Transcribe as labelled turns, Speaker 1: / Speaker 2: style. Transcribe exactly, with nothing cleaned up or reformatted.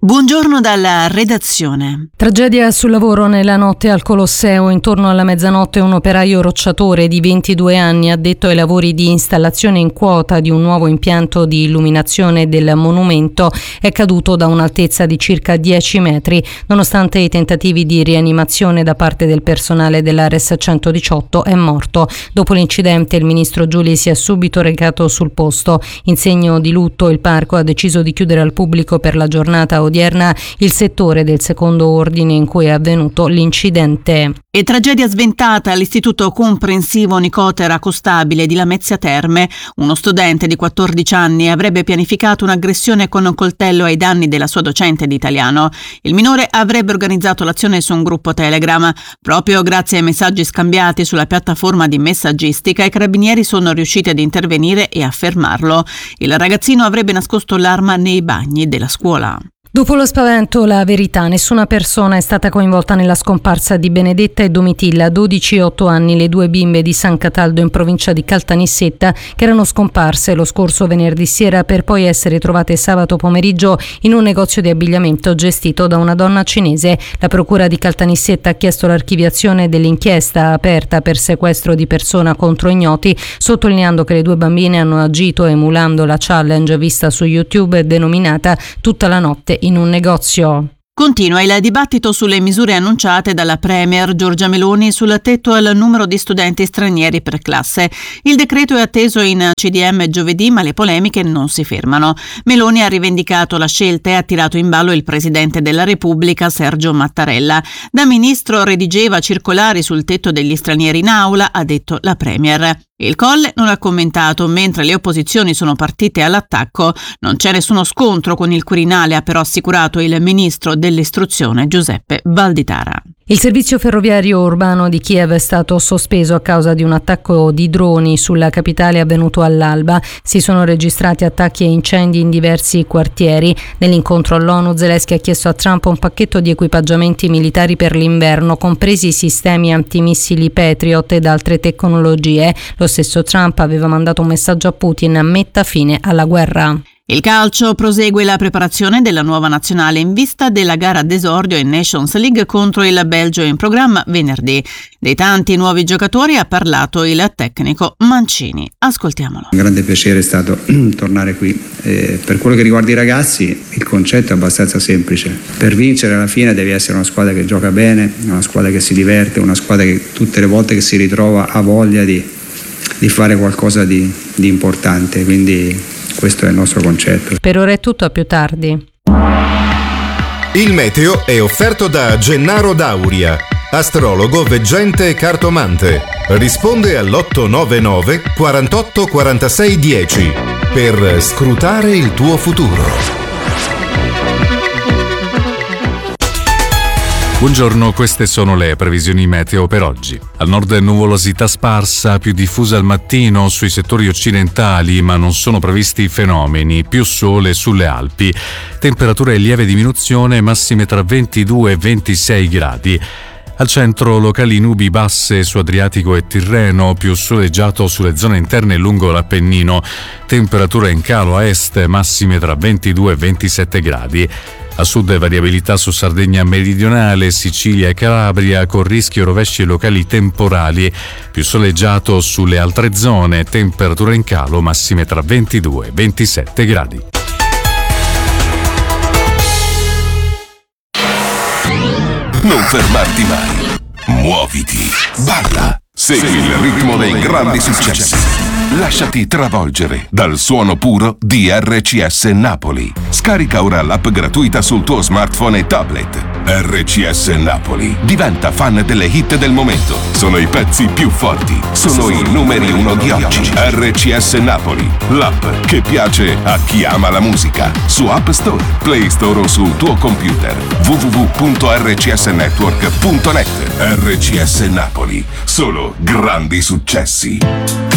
Speaker 1: Buongiorno dalla redazione.
Speaker 2: Tragedia sul lavoro nella notte al Colosseo. Intorno alla mezzanotte un operaio rocciatore di ventidue anni, addetto ai lavori di installazione in quota di un nuovo impianto di illuminazione del monumento, è caduto da un'altezza di circa dieci metri. Nonostante i tentativi di rianimazione da parte del personale dell'Ares centodiciotto, è morto. Dopo l'incidente il ministro Giuli si è subito recato sul posto. In segno di lutto il parco ha deciso di chiudere al pubblico per la giornata odierna il settore del secondo ordine in cui è avvenuto l'incidente.
Speaker 1: E tragedia sventata all'Istituto Comprensivo Nicotera Costabile di Lamezia Terme. Uno studente di quattordici anni avrebbe pianificato un'aggressione con un coltello ai danni della sua docente di italiano. Il minore avrebbe organizzato l'azione su un gruppo Telegram. Proprio grazie ai messaggi scambiati sulla piattaforma di messaggistica, i carabinieri sono riusciti ad intervenire e a fermarlo. Il ragazzino avrebbe nascosto l'arma nei bagni della scuola.
Speaker 2: Dopo lo spavento, la verità: nessuna persona è stata coinvolta nella scomparsa di Benedetta e Domitilla, dodici e otto anni, le due bimbe di San Cataldo in provincia di Caltanissetta, che erano scomparse lo scorso venerdì sera per poi essere trovate sabato pomeriggio in un negozio di abbigliamento gestito da una donna cinese. La procura di Caltanissetta ha chiesto l'archiviazione dell'inchiesta aperta per sequestro di persona contro ignoti, sottolineando che le due bambine hanno agito emulando la challenge vista su YouTube denominata Tutta la notte in un negozio.
Speaker 1: Continua il dibattito sulle misure annunciate dalla Premier Giorgia Meloni sul tetto al numero di studenti stranieri per classe. Il decreto è atteso in C D M giovedì, ma le polemiche non si fermano. Meloni ha rivendicato la scelta e ha tirato in ballo il Presidente della Repubblica Sergio Mattarella. Da ministro redigeva circolari sul tetto degli stranieri in aula, ha detto la Premier. Il Colle non ha commentato, mentre le opposizioni sono partite all'attacco. Non c'è nessuno scontro con il Quirinale, ha però assicurato il ministro dell'istruzione Giuseppe Valditara.
Speaker 2: Il servizio ferroviario urbano di Kiev è stato sospeso a causa di un attacco di droni sulla capitale avvenuto all'alba. Si sono registrati attacchi e incendi in diversi quartieri. Nell'incontro all'ONU, Zelensky ha chiesto a Trump un pacchetto di equipaggiamenti militari per l'inverno, compresi i sistemi antimissili Patriot ed altre tecnologie. Lo stesso Trump aveva mandato un messaggio a Putin: metta fine alla guerra.
Speaker 1: Il calcio: prosegue la preparazione della nuova nazionale in vista della gara d'esordio in Nations League contro il Belgio in programma venerdì. Dei tanti nuovi giocatori ha parlato il tecnico Mancini. Ascoltiamolo.
Speaker 3: Un grande piacere è stato tornare qui. Eh, per quello che riguarda i ragazzi, il concetto è abbastanza semplice. Per vincere alla fine devi essere una squadra che gioca bene, una squadra che si diverte, una squadra che tutte le volte che si ritrova ha voglia di, di fare qualcosa di, di importante. Quindi questo è il nostro concetto.
Speaker 2: Per ora è tutto, a più tardi.
Speaker 4: Il meteo è offerto da Gennaro Dauria, astrologo, veggente e cartomante. Risponde all'otto nove nove quarantotto quarantasei dieci per scrutare il tuo futuro.
Speaker 5: Buongiorno, queste sono le previsioni meteo per oggi. Al nord nuvolosità sparsa, più diffusa al mattino sui settori occidentali, ma non sono previsti fenomeni, più sole sulle Alpi. Temperature in lieve diminuzione, massime tra ventidue e ventisei gradi. Al centro locali nubi basse su Adriatico e Tirreno, più soleggiato sulle zone interne lungo l'Appennino. Temperature in calo a est, massime tra ventidue e ventisette gradi. A sud variabilità su Sardegna meridionale, Sicilia e Calabria, con rischio rovesci locali temporali. Più soleggiato sulle altre zone, temperature in calo, massime tra ventidue e ventisette gradi.
Speaker 6: Non fermarti mai. Muoviti. Balla. Segui il ritmo dei grandi successi. Lasciati travolgere dal suono puro di R C S Napoli. Scarica ora l'app gratuita sul tuo smartphone e tablet. R C S Napoli. Diventa fan delle hit del momento. Sono i pezzi più forti. Sono i numeri uno di oggi. R C S Napoli. L'app che piace a chi ama la musica. Su App Store, Play Store o sul tuo computer. w w w punto r c s network punto net. R C S Napoli. Solo grandi successi.